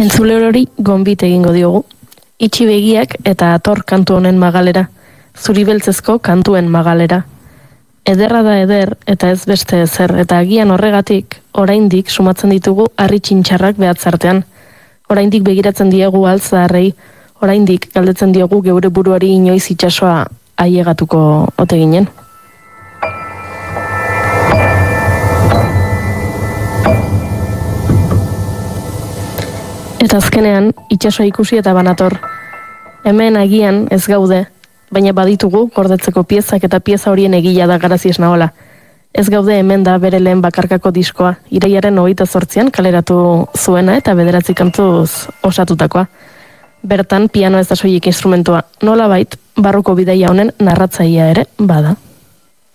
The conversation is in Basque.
Entzule hori gonbit egingo diogu. Itxi begiak eta ator kantu honen magalera, zuri beltzezko kantuen magalera. Ederra da eder eta ez beste ezer, eta agian horregatik, oraindik sumatzen ditugu harri txintxarrak behatzartean. Oraindik begiratzen diegu altzaharrei, oraindik galdetzen diogu geure buruari inoiz itsasoa ailegatuko ote ginen. Eta azkenean, itsasoa ikusi eta banator. Hemen agian ez gaude, baina baditugu gordetzeko piezak eta pieza horien egila da Garazi Esnaola. Ez gaude hemen da bere lehen bakarkako diskoa, irailaren 28an kaleratu zuena eta 9 kantuz osatutakoa. Bertan piano ez da soilik instrumentua, nolabait barruko bidaia honen narratzailea ere bada.